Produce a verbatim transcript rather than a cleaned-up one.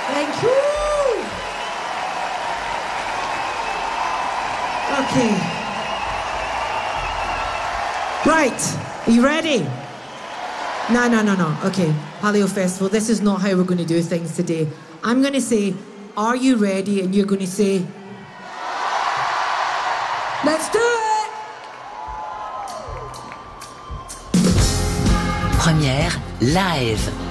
Thank you. Okay. Right. Are you ready? No, no, no, no. Okay. Paleo Festival. This is not how we're going to do things today. I'm going to say, are you ready? And you're going to say, let's do it! Première live.